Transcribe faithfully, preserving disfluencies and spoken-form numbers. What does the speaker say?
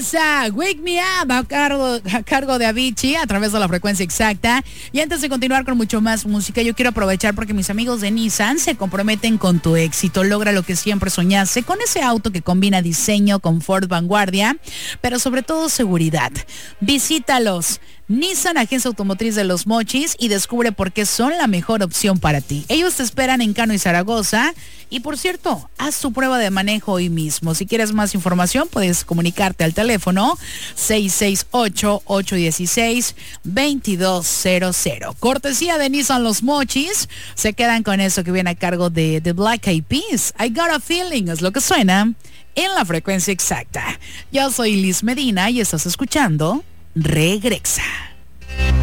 Regresa Wake Me Up a cargo, a cargo de Avicii a través de la frecuencia exacta. Y antes de continuar con mucho más música, yo quiero aprovechar porque mis amigos de Nissan se comprometen con tu éxito. Logra lo que siempre soñaste con ese auto que combina diseño, confort, vanguardia, pero sobre todo seguridad. Visítalos. Nissan, agencia automotriz de Los Mochis, y descubre por qué son la mejor opción para ti. Ellos te esperan en Cano y Zaragoza. Y por cierto, haz tu prueba de manejo hoy mismo. Si quieres más información, puedes comunicarte al teléfono seis seis ocho, ocho uno seis, dos dos cero cero. Cortesía de Nissan Los Mochis. Se quedan con eso que viene a cargo de The Black Eyed Peas. I Got a Feeling es lo que suena en la frecuencia exacta. Yo soy Liz Medina y estás escuchando Regresa.